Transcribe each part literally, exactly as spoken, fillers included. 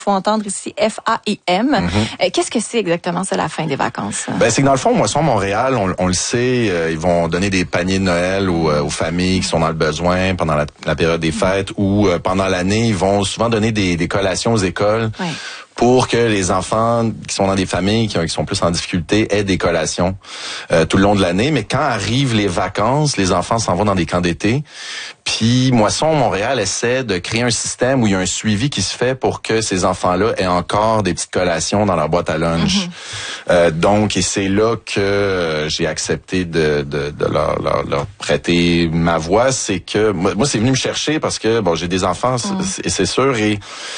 faut entendre ici F A I M. Mm-hmm. Euh, qu'est-ce que c'est exactement ça, la fin des vacances? Ben c'est que dans le fond, Moisson Montréal, on, on le sait, euh, ils vont donner des paniers de Noël aux, euh, aux familles qui sont dans le besoin pendant la, la période des fêtes ou euh, pendant l'année, ils vont souvent donner des, des collations aux écoles. Ouais. Pour que les enfants qui sont dans des familles qui, qui sont plus en difficulté aient des collations euh, tout le long de l'année. Mais quand arrivent les vacances, les enfants s'en vont dans des camps d'été. Puis Moisson Montréal essaie de créer un système où il y a un suivi qui se fait pour que ces enfants-là aient encore des petites collations dans leur boîte à lunch. Mm-hmm. Euh, donc, et c'est là que euh, j'ai accepté de, de, de leur, leur, leur prêter ma voix. C'est que moi, moi, c'est venu me chercher parce que bon, j'ai des enfants, mm. c'est, c'est sûr, et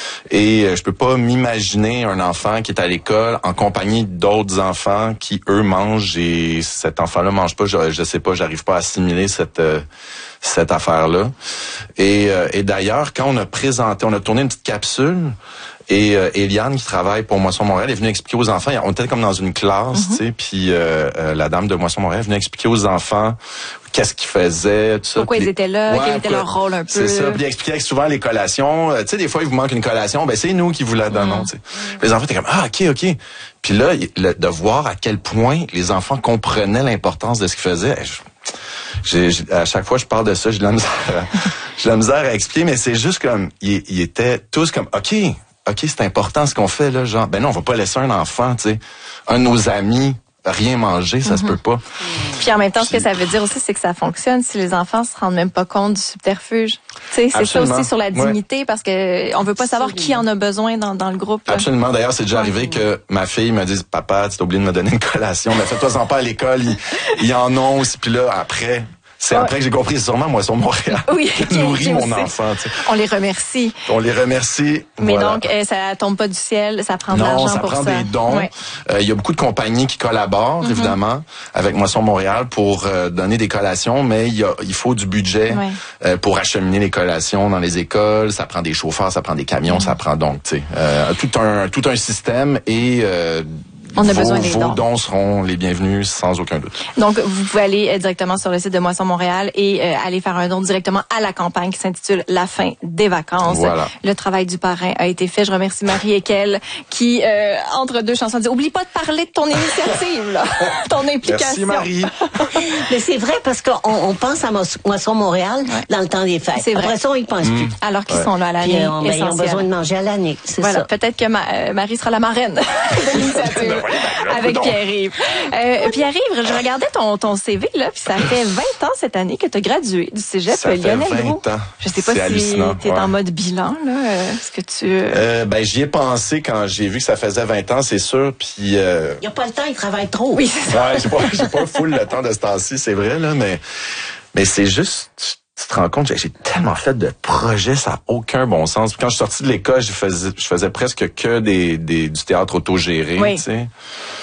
et euh, je peux pas m'imaginer un enfant qui est à l'école en compagnie d'autres enfants qui eux mangent et cet enfant-là mange pas. Je, je sais pas, j'arrive pas à assimiler cette euh, cette affaire-là. Et, euh, et d'ailleurs, quand on a présenté, on a tourné une petite capsule. Et euh, Eliane, qui travaille pour Moisson Montréal, est venue expliquer aux enfants. On était comme dans une classe, mm-hmm. tu sais, puis euh, euh, la dame de Moisson Montréal est venue expliquer aux enfants qu'est-ce qu'ils faisaient, tout ça. Pourquoi puis, ils étaient là, ouais, quel était quoi, leur rôle un peu. C'est ça, puis expliquer souvent les collations. Euh, tu sais, des fois, il vous manque une collation, ben c'est nous qui vous la donnons, mm. tu sais. Mm. Les enfants étaient comme, ah, OK, OK. Puis là, le, de voir à quel point les enfants comprenaient l'importance de ce qu'ils faisaient, je, J'ai, j'ai, à chaque fois que je parle de ça, j'ai de la misère, j'ai de la misère à expliquer, mais c'est juste comme, ils, ils étaient tous comme, OK, OK, c'est important ce qu'on fait, là, genre, ben non, on va pas laisser un enfant, tu sais, un de nos amis, rien manger, ça mm-hmm. se peut pas. Puis en même temps, Puis, ce que ça veut dire aussi, c'est que ça fonctionne si les enfants se rendent même pas compte du subterfuge. Tu sais, c'est absolument. Ça aussi sur la dignité, ouais. parce que on veut pas savoir qui en a besoin dans, dans le groupe. Là. Absolument. D'ailleurs, c'est déjà arrivé que ma fille me dise, papa, tu t'as oublié de me donner une collation, mais fais-toi-en pas à l'école, ils, ils en ont aussi. Puis là, après... C'est ouais. après que j'ai compris, c'est sûrement Moisson Montréal oui, qui nourrit mon enfant. Tu sais. On les remercie. On les remercie. Mais voilà. donc, euh, ça tombe pas du ciel, ça prend de l'argent ça pour ça. Non, ça prend des dons. Ouais. Euh, il y a beaucoup de compagnies qui collaborent, mm-hmm. évidemment, avec Moisson Montréal pour euh, donner des collations, mais il, y a, il faut du budget ouais. euh, pour acheminer les collations dans les écoles. Ça prend des chauffeurs, ça prend des camions, mm-hmm. ça prend donc, tu sais, euh, tout un tout un système et euh, On a vos, besoin des vos dons. dons seront les bienvenus sans aucun doute. Donc, vous pouvez aller directement sur le site de Moisson Montréal et euh, aller faire un don directement à la campagne qui s'intitule La fin des vacances. Voilà. Le travail du parrain a été fait. Je remercie Marie Ekel qui, euh, entre deux chansons, dit « Oublie pas de parler de ton initiative, là, ton implication. » Merci Marie. Mais c'est vrai parce qu'on on pense à Moisson Montréal ouais. dans le temps des fêtes. C'est vrai. Après ça, on y pense mmh. plus. Alors qu'ils ouais. sont là à l'année. Puis, euh, ben, ils ont besoin de manger à l'année. C'est voilà. ça. Peut-être que ma, euh, Marie sera la marraine de l'initiative. Avec Pierre-Yves. Euh, Pierre-Yves, je regardais ton, ton C V, là, puis ça fait vingt ans cette année que tu as gradué du cégep ça Lionel fait vingt Groulx. Ans. Je sais pas c'est si tu es ouais. en mode bilan, là. Est-ce que tu... Euh, ben, j'y ai pensé quand j'ai vu que ça faisait vingt ans, c'est sûr, puis... Euh... Il n'y a pas le temps, il travaille trop. Oui, c'est ça. Ouais, j'ai pas, j'ai pas full le temps de ce temps-ci, c'est vrai, là, mais, mais c'est juste... Tu te rends compte, j'ai tellement fait de projets, ça n'a aucun bon sens. Puis quand je suis sorti de l'école, je faisais, je faisais presque que des, des, du théâtre autogéré, oui. tu sais.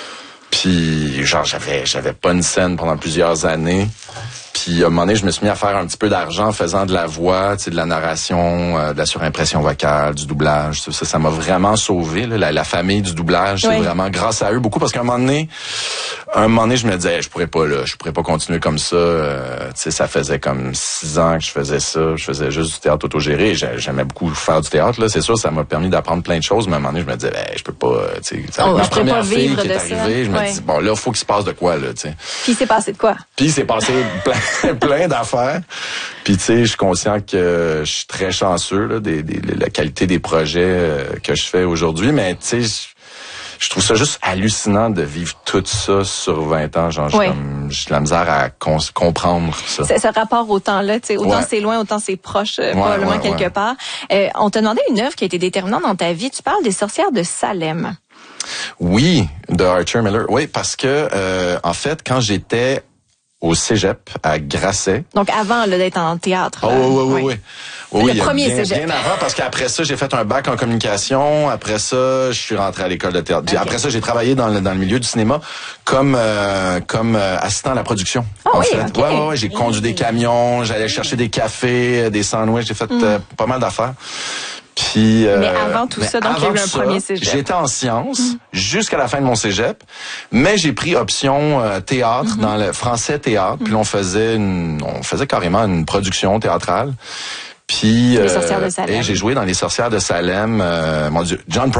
Puis, genre, j'avais, j'avais pas une scène pendant plusieurs années. Puis, à un moment donné, je me suis mis à faire un petit peu d'argent en faisant de la voix, tu sais, de la narration, euh, de la surimpression vocale, du doublage. Ça, ça m'a vraiment sauvé, là, la, la famille du doublage. Oui. C'est vraiment grâce à eux beaucoup parce qu'à un moment donné, à un moment donné, je me disais, hey, je pourrais pas, là, je pourrais pas continuer comme ça. Euh, tu sais, ça faisait comme six ans que je faisais ça. Je faisais juste du théâtre autogéré. J'aimais beaucoup faire du théâtre, là. C'est sûr, ça m'a permis d'apprendre plein de choses. Mais à un moment donné, je me disais, hey, je peux pas, tu sais, oh, ma je première pas fille qui est ça. arrivée, je me ouais. dis, bon, là, il faut qu'il se passe de quoi, là, tu sais. Puis, il s'est passé de quoi? Puis, il s'est passé plein, plein d'affaires. Puis, tu sais, je suis conscient que je suis très chanceux, là, des, des, la qualité des projets que je fais aujourd'hui. Mais, tu sais, je trouve ça juste hallucinant de vivre tout ça sur vingt ans. Genre, oui. j'ai de la misère à con- comprendre ça. C'est ce rapport au temps-là, tu sais, autant ouais. c'est loin, autant c'est proche, euh, ouais, probablement ouais, quelque ouais. part. Euh, on t'a demandé une œuvre qui a été déterminante dans ta vie. Tu parles des Sorcières de Salem. Oui, de Arthur Miller. Oui, parce que, euh, en fait, quand j'étais au cégep à Grasset. Donc avant là, d'être en théâtre. Oh, oui, oui, oui, oui. Oui, le premier bien, cégep. Bien avant, parce qu'après ça, j'ai fait un bac en communication. Après ça, je suis rentré à l'école de théâtre. Okay. Après ça, j'ai travaillé dans le, dans le milieu du cinéma comme euh, comme euh, assistant à la production. Oh, en oui, fait. okay. Ouais, ouais, ouais, j'ai conduit des camions, j'allais chercher des cafés, des sandwichs, j'ai fait mm. euh, pas mal d'affaires. Puis, euh, mais avant tout ça, donc il y a eu un ça, premier cégep. J'étais en sciences mm. jusqu'à la fin de mon cégep, mais j'ai pris option euh, théâtre mm-hmm. dans le français théâtre. Mm. Puis là, on faisait une, on faisait carrément une production théâtrale. Puis, les Sorcières de Salem. Et j'ai joué dans Les Sorcières de Salem. Euh, mon Dieu, John